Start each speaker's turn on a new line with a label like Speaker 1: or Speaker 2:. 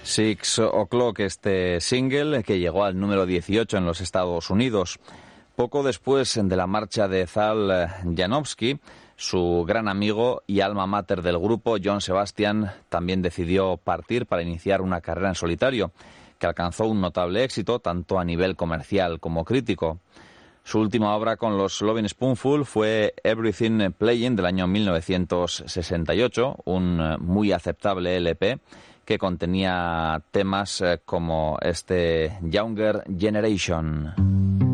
Speaker 1: Six O'Clock, este single que llegó al número 18 en los Estados Unidos. Poco después de la marcha de Zal Janowski, su gran amigo y alma mater del grupo, John Sebastian, también decidió partir para iniciar una carrera en solitario, que alcanzó un notable éxito tanto a nivel comercial como crítico. Su última obra con los Lovin' Spoonful fue Everything Playing del año 1968, un muy aceptable LP que contenía temas como este Younger Generation.